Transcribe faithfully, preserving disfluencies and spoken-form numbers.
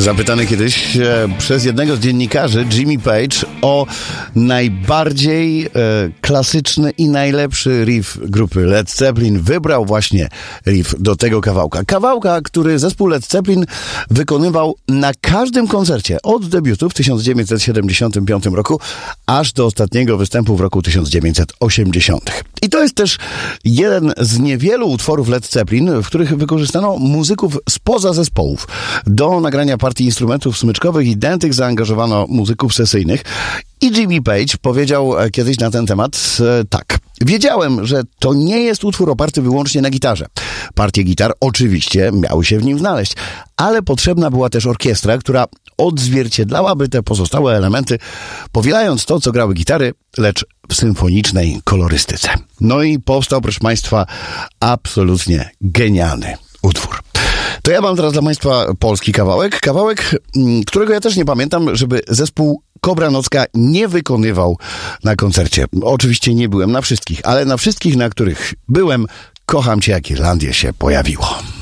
Zapytany kiedyś e, przez jednego z dziennikarzy, Jimmy Page, o najbardziej e, klasyczny i najlepszy riff grupy Led Zeppelin, wybrał właśnie riff do tego kawałka. Kawałka, który zespół Led Zeppelin wykonywał na każdym koncercie od debiutu w tysiąc dziewięćset siedemdziesiątym piątym roku aż do ostatniego występu w roku tysiąc dziewięćset osiemdziesiątym. I to jest też jeden z niewielu utworów Led Zeppelin, w których wykorzystano muzyków spoza zespołów. Do nagrania partii instrumentów smyczkowych i dętych zaangażowano muzyków sesyjnych. I Jimmy Page powiedział kiedyś na ten temat e, tak. Wiedziałem, że to nie jest utwór oparty wyłącznie na gitarze. Partie gitar oczywiście miały się w nim znaleźć, ale potrzebna była też orkiestra, która odzwierciedlałaby te pozostałe elementy, powielając to, co grały gitary, lecz w symfonicznej kolorystyce. No i powstał, proszę Państwa, absolutnie genialny utwór. To ja mam teraz dla Państwa polski kawałek. Kawałek, którego ja też nie pamiętam, żeby zespół Kobra Nocka nie wykonywał na koncercie. Oczywiście nie byłem na wszystkich, ale na wszystkich, na których byłem, Kocham Cię jak Irlandię się pojawiło.